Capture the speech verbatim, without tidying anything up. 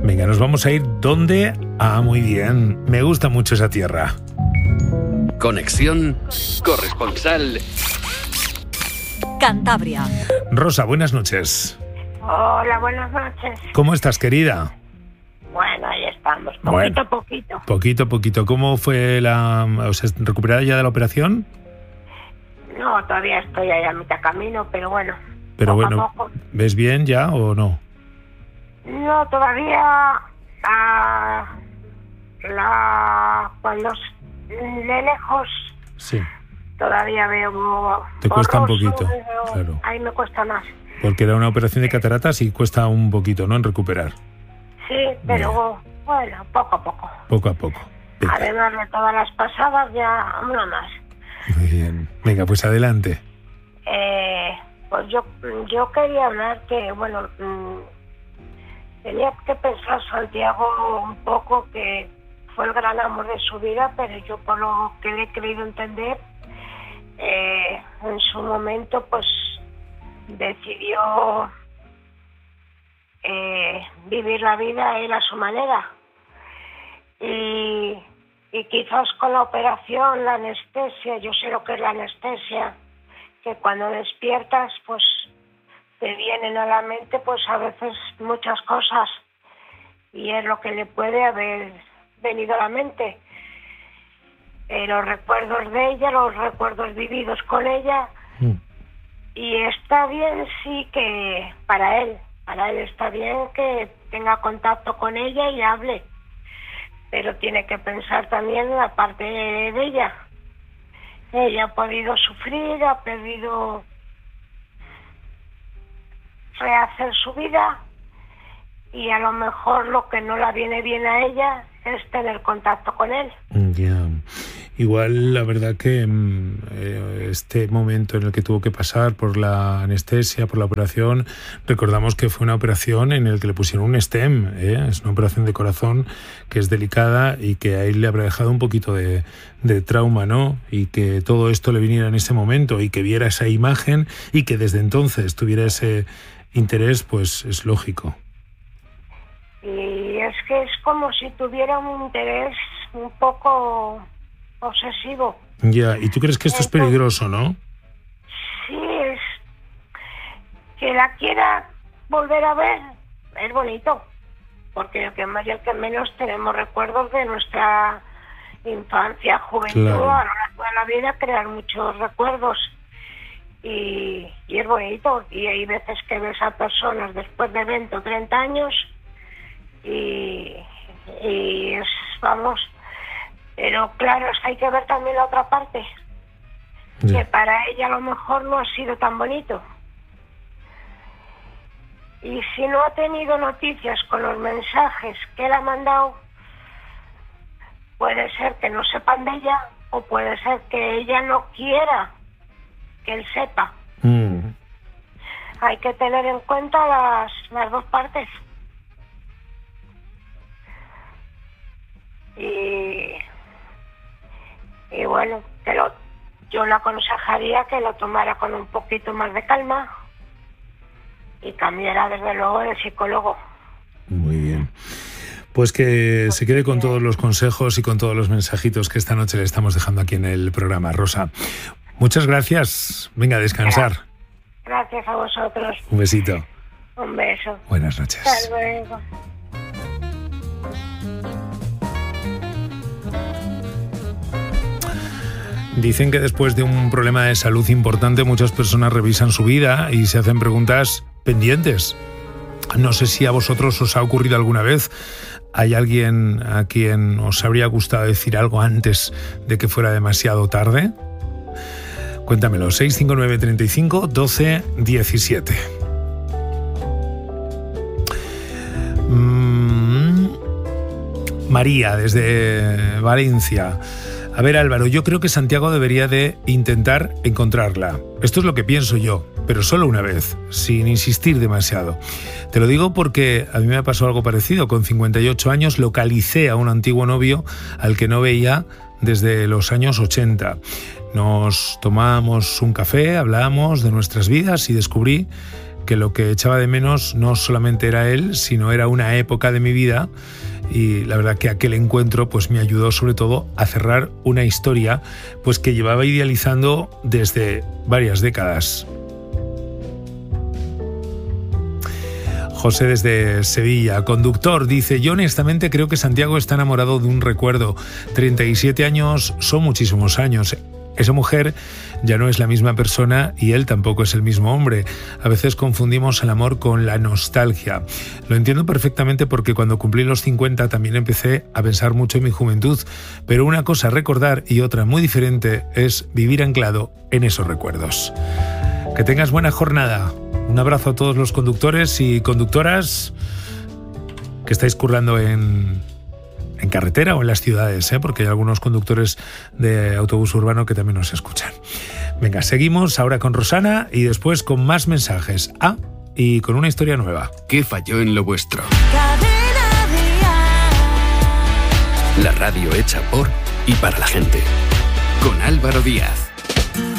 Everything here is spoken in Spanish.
Venga, nos vamos a ir ¿dónde? Ah, muy bien. Me gusta mucho esa tierra. Conexión corresponsal Cantabria. Rosa, buenas noches. Hola, buenas noches. ¿Cómo estás, querida? Bueno, ahí estamos, poquito Bueno, a poquito. Poquito a poquito. ¿Cómo fue la... O sea, recuperada ya de la operación? No, todavía estoy ahí a mitad camino, pero bueno. Pero poco bueno, a poco. ¿ves bien ya o no? No, todavía a la cuando s- de lejos Sí, todavía veo. Te cuesta un borroso, poquito, veo- claro. Ahí me cuesta más. porque era una operación de cataratas y cuesta un poquito, ¿no?, en recuperar. Sí, pero bueno, poco a poco. Poco a poco. Venga, Además de todas las pasadas, ya una más. muy bien. Venga, pues adelante. Eh, pues yo, yo quería hablar que, bueno, mm, tenía que pensar Santiago un poco que fue el gran amor de su vida, pero yo por lo que le he querido entender, eh, en su momento pues decidió eh, vivir la vida él a su manera. Y, y quizás con la operación, la anestesia, yo sé lo que es la anestesia, que cuando despiertas pues te vienen a la mente pues a veces muchas cosas y es lo que le puede haber venido a la mente. Eh, los recuerdos de ella, los recuerdos vividos con ella, Mm. y está bien sí que para él, para él está bien que tenga contacto con ella y hable, pero tiene que pensar también en la parte de ella. Ella ha podido sufrir, ha podido rehacer su vida y a lo mejor lo que no la viene bien a ella es tener contacto con él. Ya. Igual, la verdad que mm, eh, este momento en el que tuvo que pasar por la anestesia, por la operación, recordamos que fue una operación en la que le pusieron un stem, ¿eh? Es una operación de corazón que es delicada y que a él le habrá dejado un poquito de, de trauma, ¿no? Y que todo esto le viniera en ese momento y que viera esa imagen y que desde entonces tuviera ese interés, pues es lógico. Y es que es como si tuviera un interés un poco obsesivo. Ya, ¿y tú crees que esto es Entonces- peligroso, no? Sí, es que la quiera volver a ver, es bonito, porque el que más y el que menos tenemos recuerdos de nuestra infancia, juventud, Claro. a lo largo de la vida crear muchos recuerdos y, y es bonito, y hay veces que ves a personas después de veinte o treinta años y, y es, vamos, pero claro, es que hay que ver también la otra parte, que Ya. para ella a lo mejor no ha sido tan bonito. Y si no ha tenido noticias con los mensajes que él ha mandado, puede ser que no sepan de ella o puede ser que ella no quiera que él sepa. Mm. Hay que tener en cuenta las, las dos partes. Y, y bueno, que lo, yo le aconsejaría que lo tomara con un poquito más de calma y cambiara desde luego de psicólogo. Muy bien. Pues que se quede con todos los consejos y con todos los mensajitos que esta noche le estamos dejando aquí en el programa, Rosa. Muchas gracias. Venga, a descansar. Gracias a vosotros. Un besito. Un beso. Buenas noches. Hasta luego. Dicen que después de un problema de salud importante muchas personas revisan su vida y se hacen preguntas pendientes. No sé si a vosotros os ha ocurrido alguna vez. ¿Hay alguien a quien os habría gustado decir algo antes de que fuera demasiado tarde? Cuéntamelo, seis cinco nueve, treinta y cinco, doce, diecisiete. Mm, María, desde Valencia. A ver, Álvaro, yo creo que Santiago debería de intentar encontrarla. Esto es lo que pienso yo, pero solo una vez, sin insistir demasiado. Te lo digo porque a mí me ha pasado algo parecido. Con cincuenta y ocho años localicé a un antiguo novio al que no veía desde los años ochenta. Nos tomamos un café, hablamos de nuestras vidas y descubrí que lo que echaba de menos no solamente era él, sino era una época de mi vida. Y la verdad que aquel encuentro pues me ayudó sobre todo a cerrar una historia pues que llevaba idealizando desde varias décadas. José desde Sevilla, conductor, dice: yo honestamente creo que Santiago está enamorado de un recuerdo. treinta y siete años son muchísimos años. Esa mujer ya no es la misma persona y él tampoco es el mismo hombre. A veces confundimos el amor con la nostalgia. Lo entiendo perfectamente porque cuando cumplí los cincuenta también empecé a pensar mucho en mi juventud. Pero una cosa es recordar y otra muy diferente es vivir anclado en esos recuerdos. Que tengas buena jornada. Un abrazo a todos los conductores y conductoras que estáis currando en... en carretera o en las ciudades, ¿eh? Porque hay algunos conductores de autobús urbano que también nos escuchan. Venga, seguimos ahora con Rosana y después con más mensajes. Ah, y con una historia nueva. ¿Qué falló en lo vuestro? La radio hecha por y para la gente. Con Álvaro Díaz.